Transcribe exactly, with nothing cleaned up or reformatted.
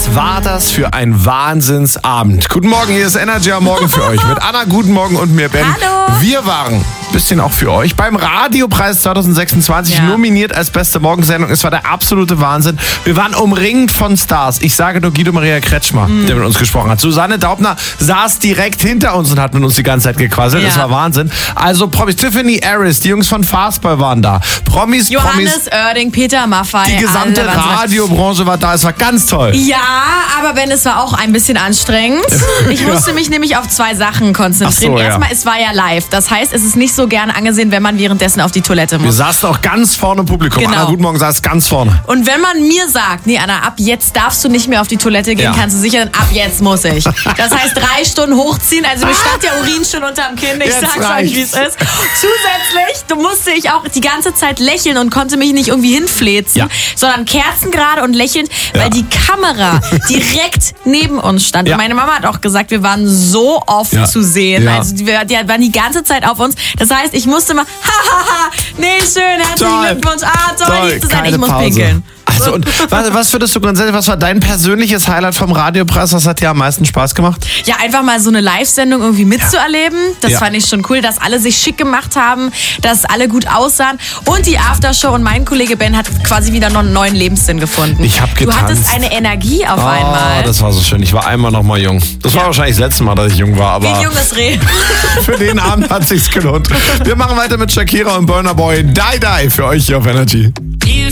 Was war das für ein Wahnsinnsabend? Guten Morgen, hier ist Energy am Morgen für euch. Mit Anna, guten Morgen und mir, Ben. Hallo. Wir waren, bisschen auch für euch, beim Radiopreis zwanzig sechsundzwanzig Ja. nominiert als beste Morgensendung. Es war der absolute Wahnsinn. Wir waren umringt von Stars. Ich sage nur Guido Maria Kretschmer, Mhm. der mit uns gesprochen hat. Susanne Daubner saß direkt hinter uns und hat mit uns die ganze Zeit gequasselt. Ja. Das war Wahnsinn. Also Promis, Tiffany Harris, die Jungs von Fastball waren da. Promis, Promis, Johannes Oerding, Peter Maffay. die gesamte alle waren so- Radiobranche war da. Es war ganz toll. Ja, aber Ben, es war auch ein bisschen anstrengend. Ich Ja. musste mich nämlich auf zwei Sachen konzentrieren. Ach so, ja. Erstmal, es war ja live. Das heißt, es ist nicht so gern angesehen, wenn man währenddessen auf die Toilette Wir muss. saßen auch ganz vorne im Publikum. Genau. Anna, guten Morgen, saß ganz vorne. Und wenn man mir sagt, nee Anna, ab jetzt darfst du nicht mehr auf die Toilette gehen, Ja. kannst du sicher, ab jetzt muss ich. Das heißt, drei Stunden hochziehen, also mir stand der Urin schon unterm Kinn. Ich Jetzt sag's euch, reicht's. wie es ist. Zusätzlich, du musste ich auch die ganze Zeit lächeln und konnte mich nicht irgendwie hinfläzen, Ja. sondern kerzengerade und lächelnd, Ja. weil die Kamera direkt neben uns stand. Ja. Und meine Mama hat auch gesagt, wir waren so oft Ja. zu sehen. Ja. Also die, die waren die ganze Zeit auf uns. Das heißt, ich musste mal, hahaha, nee, schön, herzlichen Toll. Glückwunsch, ah, toll, Toll, lieb zu sein, keine ich muss Pause. pinkeln. Also, und was, was würdest du grundsätzlich, was war dein persönliches Highlight vom Radiopreis? Was hat dir am meisten Spaß gemacht? Ja, einfach mal so eine Live-Sendung irgendwie mitzuerleben. Das Ja. fand ich schon cool, dass alle sich schick gemacht haben, dass alle gut aussahen. Und die Aftershow und mein Kollege Ben hat quasi wieder noch einen neuen Lebenssinn gefunden. Ich hab Du getanzt. hattest eine Energie auf einmal. Oh, das war so schön. Ich war einmal noch mal jung. Das war wahrscheinlich das letzte Mal, dass ich jung war, Wie ein aber junges Reh. für den Abend hat sich's gelohnt. Wir machen weiter mit Shakira und Burna Boy. Die Die für euch hier auf Energy. You